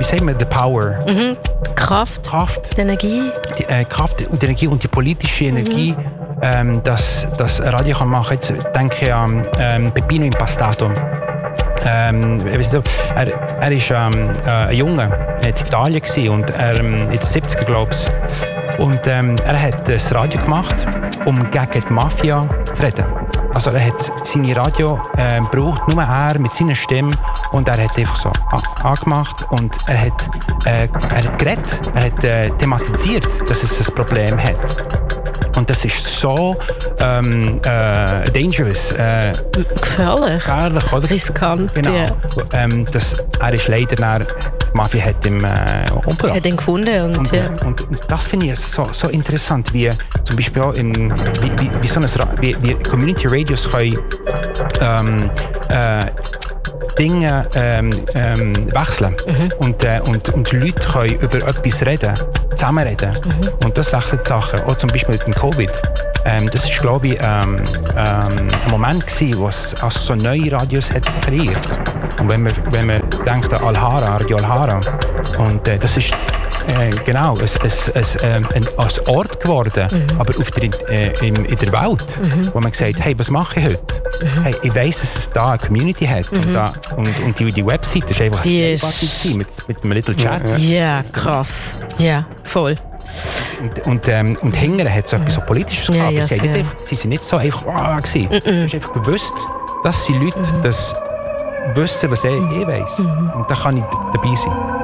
wie sagen wir, the power. Kraft. Die Energie. Die Kraft und die Energie und die politische Energie, dass Radio kann machen. Jetzt denke ich an Peppino Impastato. Er ist ein Junge, er war in Italien und in den 70er, glaube ich. Und er hat das Radio gemacht, um gegen die Mafia zu reden. Also er hat seine Radio gebraucht, nur er mit seiner Stimme, und er hat einfach so angemacht und er hat geredet, er hat thematisiert, dass es ein Problem hat. Und das ist so dangerous. Gefährlich, oder? Riskant. Genau. Ja. Er ist leider nach, die Mafia hat ihn umgebracht. Hat ihn gefunden. Und das finde ich so interessant, wie zum Beispiel auch wie Community Radios können Dinge wechseln und Leute können über etwas reden, zusammenreden. Und das wechselt die Sachen. Auch zum Beispiel mit dem Covid. Das war, glaube ich, ein Moment gewesen, wo es also so neue Radios hat kreiert. Und wenn man denkt an Alhara, Radio Alhara, und das ist genau, ein Ort geworden, aber in der Welt, wo man gesagt hat, hey, was mache ich heute? Hey, ich weiss, dass es da eine Community hat und die Website ist einfach mit einem Little Chat. Ja, krass. Ja, voll. Und hinterher hat es etwas so Politisches gehabt, aber sie sind nicht so einfach gewesen. Du hast einfach gewusst, dass die Leute das wissen, was ich weiss. Und da kann ich dabei sein.